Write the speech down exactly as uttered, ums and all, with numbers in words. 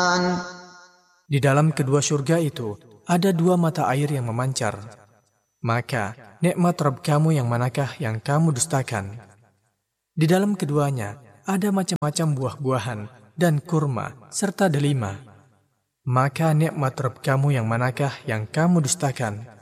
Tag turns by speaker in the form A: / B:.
A: Di dalam kedua surga itu ada dua mata air yang memancar. Maka nikmat Rabb kamu yang manakah yang kamu dustakan? Di dalam keduanya ada macam-macam buah-buahan dan kurma serta delima. Maka nikmat Rabb kamu yang manakah yang kamu dustakan?